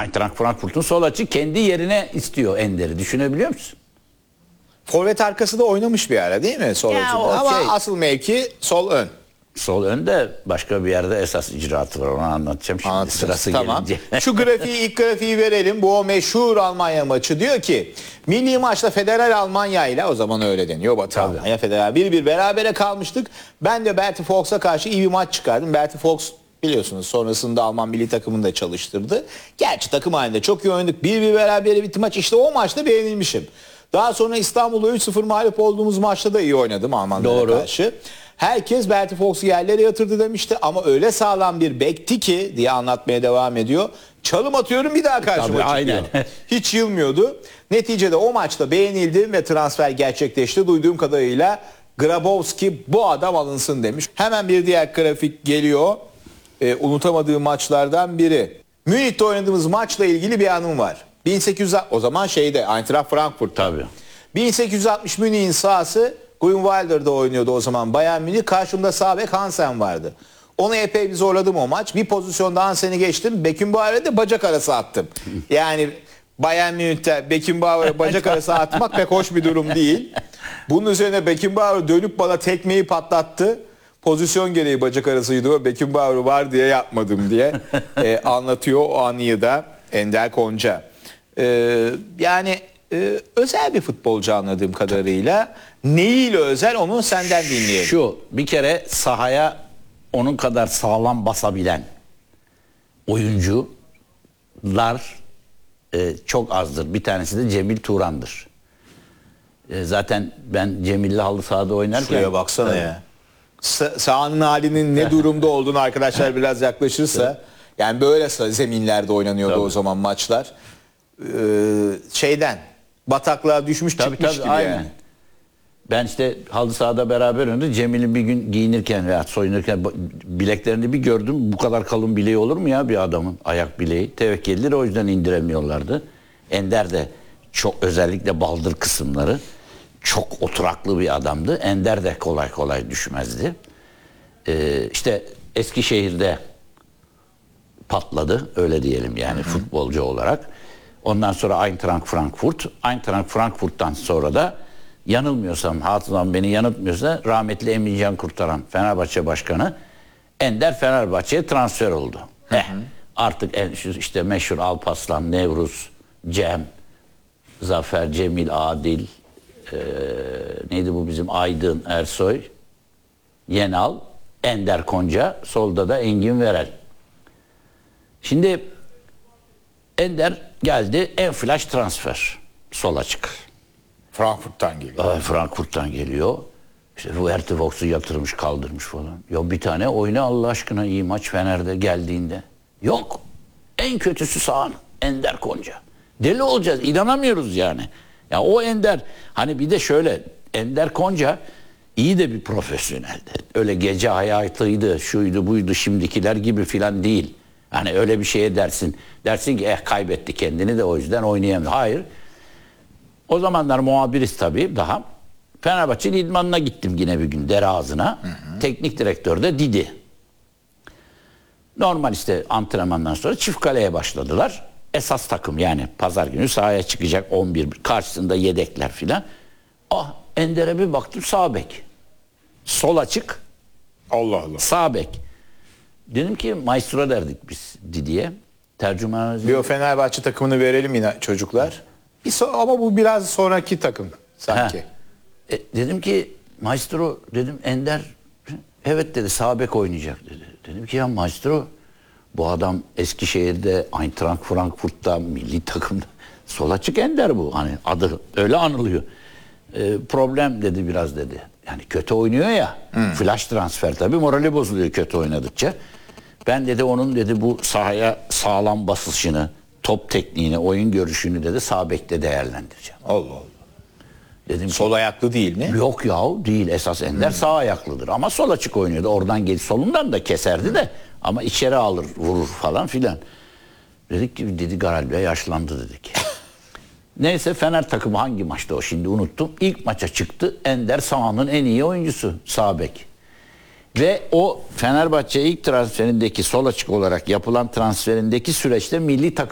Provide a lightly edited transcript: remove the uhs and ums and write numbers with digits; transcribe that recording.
Eintracht Frankfurt'un sol açık kendi yerine istiyor Ender'i. Düşünebiliyor musun? Forvet arkası da oynamış bir ara değil mi? Sol Ya açıkta. o Ama şey- asıl mevki sol ön. Sol önde başka bir yerde esas icraatı var. Onu anlatacağım şimdi Anlatacağız. sırası Tamam. gelince. Şu grafiği, ilk grafiği verelim. Bu o meşhur Almanya maçı. Diyor ki milli maçta Federal Almanya ile, o zaman öyle deniyor, Batı Tabii. Almanya Federal 1-1 berabere kalmıştık. Ben de Berti Vogts'a karşı iyi bir maç çıkardım. Berti Vogts biliyorsunuz sonrasında Alman milli takımını da çalıştırdı. Gerçi takım halinde çok iyi oynadık. 1-1 berabere bitti maç. İşte o maçta beğenilmişim. Daha sonra İstanbul'da 3-0 mağlup olduğumuz maçta da iyi oynadım Almanlara Doğru. karşı. Herkes Berti Vogts'u yerlere yatırdı demişti ama öyle sağlam bir bekti ki diye anlatmaya devam ediyor. Çalım atıyorum bir daha karşıma Tabii, çıkıyor. aynen. Hiç yılmıyordu. Neticede o maçta beğenildi ve transfer gerçekleşti. Duyduğum kadarıyla Grabowski bu adam alınsın demiş. Hemen bir diğer grafik geliyor. Unutamadığım maçlardan biri. Münih'te oynadığımız maçla ilgili bir anım var. 1800 o zaman şeyde Eintracht Frankfurt. Tabii. 1860 Münih'in sahası, Grünwalder'da oynuyordu o zaman Bayern Münih. Karşımda sağ bek Hansen vardı. Onu epey bir zorladım o maç. Bir pozisyonda Hansen'i geçtim. Beckenbauer'e de bacak arası attım. Yani Bayern Münih'te Beckenbauer'e bacak arası atmak pek hoş bir durum değil. Bunun üzerine Beckenbauer dönüp bana tekmeyi patlattı. Pozisyon gereği bacak arasıydı o. Beckenbauer var diye yapmadım diye anlatıyor o anıyı da Ender Konca. Yani özel bir futbolcu anladığım kadarıyla. Neyiyle özel onu senden dinleyelim. Şu bir kere sahaya onun kadar sağlam basabilen oyuncular çok azdır. Bir tanesi de Cemil Turan'dır. Zaten ben Cemil'le halı sahada oynarken... Şuraya baksana ya. Sahanın halinin ne durumda olduğunu arkadaşlar biraz yaklaşırsa. Yani böyle zeminlerde oynanıyordu o zaman maçlar. Bataklığa düşmüş çıkmış gibi aynen. yani. Ben işte halı sahada beraber oynadık. Cemil'in bir gün giyinirken veya soyunurken bileklerini bir gördüm. Bu kadar kalın bileği olur mu ya bir adamın ayak bileği? Tevekkelidir, o yüzden indiremiyorlardı. Ender de çok, özellikle baldır kısımları çok oturaklı bir adamdı. Ender de kolay kolay düşmezdi. İşte Eskişehir'de patladı öyle diyelim yani futbolcu olarak. Ondan sonra Eintracht Frankfurt. Eintracht Frankfurt'tan sonra da yanılmıyorsam, hafızam beni yanıltmıyorsa rahmetli Emin Kurtaran Fenerbahçe Başkanı Ender Fenerbahçe'ye transfer oldu. Artık işte meşhur Alparslan, Nevruz, Cem, Zafer, Cemil, Adil, neydi bu bizim Aydın, Ersoy, Yenal, Ender Konca, solda da Engin Verel. Şimdi Ender geldi, en flash transfer, sol açık. Frankfurt'tan geliyor. Frankfurt'tan geliyor. İşte bu Berti Vogts'u yatırmış, kaldırmış falan. Ya bir tane oyna Allah aşkına iyi maç Fener'de geldiğinde. Yok. En kötüsü sağın. Ender Konca. Deli olacağız. İnanamıyoruz yani. Ya o Ender, hani bir de şöyle, Ender Konca iyi de bir profesyoneldi. Öyle gece hayatıydı, şuydu buydu şimdikiler gibi filan değil. Hani öyle bir şeye dersin ki kaybetti kendini de o yüzden oynayamıyor. Hayır. O zamanlar muhabiriz tabii daha. Fenerbahçe'nin idmanına gittim yine bir gün dere ağzına. Teknik direktör de Didi. Normal işte antrenmandan sonra çift kaleye başladılar. Esas takım yani pazar günü sahaya çıkacak 11 karşısında yedekler filan. Ender'e bir baktım sağ bek. Sol açık. Allah Allah. Sağ bek. Dedim ki maestro derdik biz Didi'ye. Tercümanı. Bir o Fenerbahçe takımını verelim yine çocuklar. Ama bu biraz sonraki takım sanki. Dedim ki maestro dedim Ender evet dedi sağ bek oynayacak dedi. Dedim ki ya maestro bu adam Eskişehir'de Eintracht Frankfurt'ta milli takımda sol açık Ender bu. Hani adı öyle anılıyor. Problem dedi biraz dedi. Yani kötü oynuyor ya. Flash transfer tabii morali bozuluyor kötü oynadıkça. Ben dedi onun dedi bu sahaya sağlam basışını, top tekniğini, oyun görüşünü dedi sağ bekte değerlendireceğim. Allah Allah. Dedim Sol ayaklı değil mi? yok yahu değil esas Ender sağ ayaklıdır ama sol açık oynuyordu. Oradan solundan da keserdi de ama içeri alır vurur falan filan. Dedik ki dedi Garal Bey yaşlandı dedik. Neyse Fener takımı hangi maçta o şimdi unuttum. İlk maça çıktı Ender sahanın en iyi oyuncusu sağ bek. Ve o Fenerbahçe ilk transferindeki sol açık olarak yapılan transferindeki süreçte milli takım